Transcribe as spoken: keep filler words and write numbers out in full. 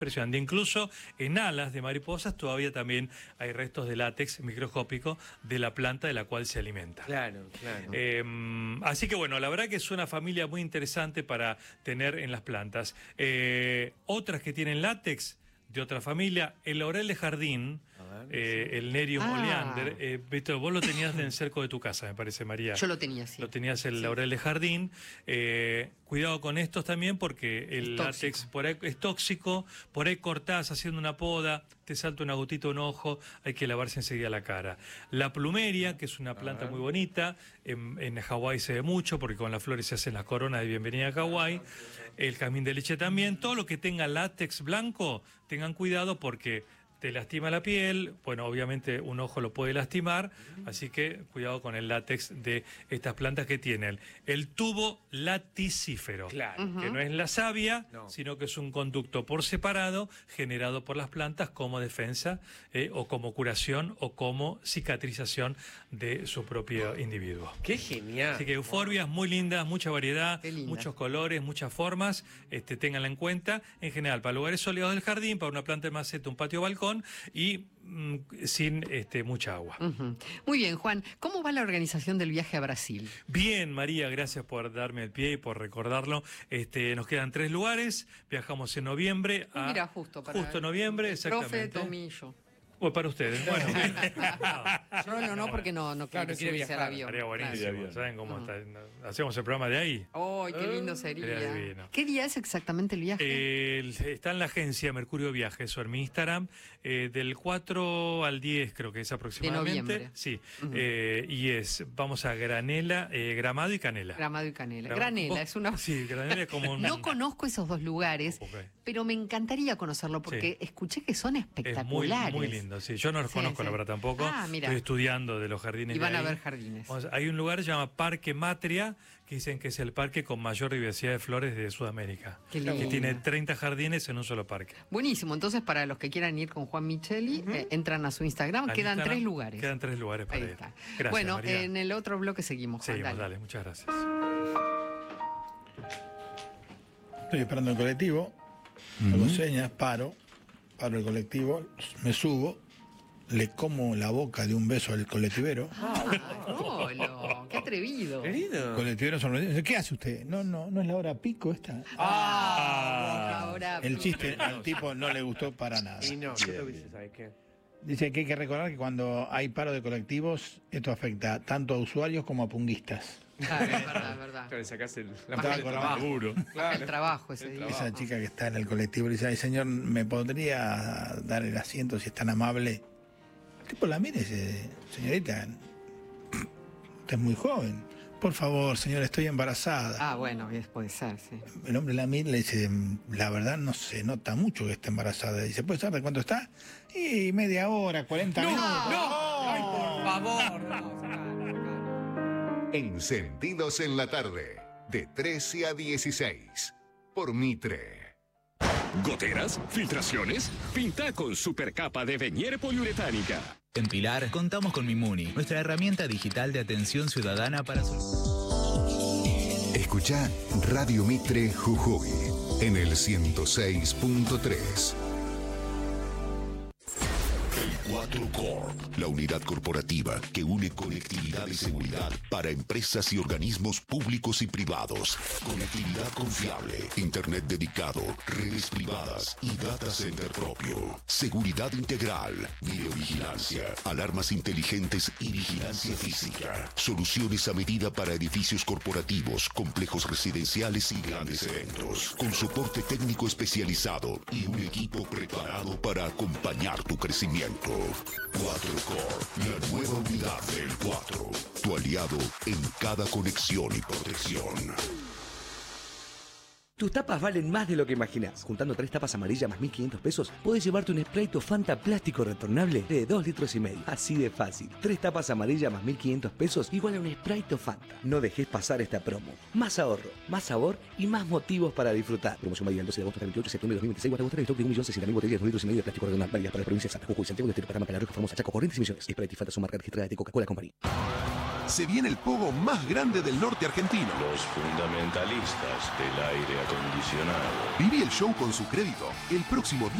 Impresionante. Incluso en alas de mariposas todavía también hay restos de látex microscópico de la planta de la cual se alimenta. Claro, claro. Eh, así que bueno, la verdad que es una familia muy interesante para tener en las plantas. Eh, otras que tienen látex de otra familia, el laurel de jardín, ver, eh, sí. el Nerium ah. oleander, eh, Víctor, vos lo tenías en el cerco de tu casa, me parece, María. Yo lo tenía, sí. Lo tenías el sí. laurel de jardín. Eh, cuidado con estos también porque el es látex tóxico. por ahí es tóxico, por ahí cortás haciendo una poda, te salta una gotita en un ojo, hay que lavarse enseguida la cara. La plumeria, que es una planta muy bonita, en, en Hawái se ve mucho porque con las flores se hacen las coronas de bienvenida a Hawái. El jazmín de leche también, todo lo que tenga látex blanco, tengan cuidado porque te lastima la piel, bueno, obviamente un ojo lo puede lastimar, así que cuidado con el látex de estas plantas que tienen el tubo laticífero, claro. uh-huh. que no es la savia, no. sino que es un conducto por separado generado por las plantas como defensa eh, o como curación o como cicatrización de su propio individuo. ¡Qué genial! Así que euforbias muy lindas, mucha variedad, linda. muchos colores, muchas formas, este, ténganla en cuenta, en general, para lugares soleados del jardín, para una planta de maceta, un patio balcón, y mm, sin este, mucha agua. Uh-huh. Muy bien, Juan. ¿Cómo va la organización del viaje a Brasil? Bien, María, gracias por darme el pie y por recordarlo. Este, nos quedan tres lugares. Viajamos en noviembre. A, Mira, justo para justo noviembre, el exactamente. Profe, Tomillo. O para ustedes. Bueno, bien. No, no, no, porque no, no claro, quiere quiere subirse al viajar. avión. Sería buenísimo. Claro. ¿Saben cómo Uh-huh. está? Hacemos el programa de ahí. ¡Ay, qué lindo sería! Sería divino. ¿Qué día es exactamente el viaje? Eh, está en la agencia Mercurio Viajes o en mi Instagram, eh, del cuatro al diez creo que es aproximadamente. De noviembre. Sí, Uh-huh. eh, y es, vamos a Granela, eh, Gramado y Canela. Gramado y Canela. Gram- Granela, ¿Vos? es una... Sí, Granela es como un... No conozco esos dos lugares, Okay. pero me encantaría conocerlo porque Sí. escuché que son Es muy, espectaculares. muy lindo, sí. Yo no los Sí, conozco, sí. la verdad, tampoco. Ah, mira. Estoy estudiando de los jardines Y van de a ahí. ver jardines. Vamos, hay un lugar que se llama Parque Matria, que dicen que es el parque con mayor diversidad de flores de Sudamérica. Qué Que lindo. tiene treinta jardines en un solo parque. Buenísimo, entonces para los que quieran ir con Juan Micheli, uh-huh. eh, entran a su Instagram, Al quedan Instagram, tres lugares. Quedan tres lugares para Ahí ir. está. Gracias, bueno, María. en el otro bloque seguimos, Juan. Seguimos, dale. dale, muchas gracias. Estoy esperando el colectivo, Uh-huh. hago señas, paro, paro el colectivo, me subo, le como la boca de un beso al colectivero. Ah, Rolo, qué atrevido. Querido. El colectivero sonriente dice, ¿qué hace usted? No, no, no es la hora pico esta. Ah, ahora... El chiste al tipo no le gustó para nada. Y no, yo lo hice, ¿sabes qué? Dice que hay que recordar que cuando hay paro de colectivos, esto afecta tanto a usuarios como a punguistas. Claro, es verdad, es verdad. Claro, le sacás el, la Estaba parte del con la trabajo. seguro. Claro. El trabajo ese El día. trabajo. Esa chica que está en el colectivo le dice, ay señor, ¿me podría dar el asiento si es tan amable? El tipo la mira y dice, señorita, usted es muy joven. Por favor, señor, estoy embarazada. Ah, bueno, es- puede ser, sí. El hombre la mira y le dice, la verdad no se nota mucho que está embarazada. Dice, ¿puede saber de cuánto está? Y media hora, cuarenta minutos. ¡No! ¡Ay, por favor! No, sacalo, sacalo. Encendidos en la tarde, de trece a dieciséis, por Mitre. ¿Goteras? ¿Filtraciones? Pinta con supercapa de Venier poliuretánica. En Pilar contamos con Mimuni, nuestra herramienta digital de atención ciudadana para... Escucha Radio Mitre Jujuy en el ciento seis punto tres. cuatro Corp, la unidad corporativa que une conectividad y seguridad para empresas y organismos públicos y privados. Conectividad confiable, internet dedicado, redes privadas y data center propio. Seguridad integral, videovigilancia, alarmas inteligentes y vigilancia física. Soluciones a medida para edificios corporativos, complejos residenciales y grandes eventos. Con soporte técnico especializado y un equipo preparado para acompañar tu crecimiento. cuatro Corp, la nueva unidad del cuatro. Tu aliado en cada conexión y protección. Tus tapas valen más de lo que imaginás. Juntando tres tapas amarillas más mil quinientos pesos, puedes llevarte un Sprite o Fanta plástico retornable de dos litros y medio. Así de fácil. Tres tapas amarillas más mil quinientos pesos igual a un Sprite o Fanta. No dejes pasar esta promo. Más ahorro, más sabor y más motivos para disfrutar. Promoción válida del doce de agosto al veintiocho de septiembre de dos mil veintiséis. Guarda en stock de un millón sesenta mil botellas de dos litros y medio de plástico retornable válidas para las provincias de Santa Jujuy, Santiago de Estero, Paraná, La Rioja, Formosa, Chaco, Corrientes y Misiones. Sprite y Fanta son marcas registradas de Coca-Cola Company. Se viene el pogo más grande del norte argentino. Los fundamentalistas del aire acondicionado. Viví el show con su crédito el próximo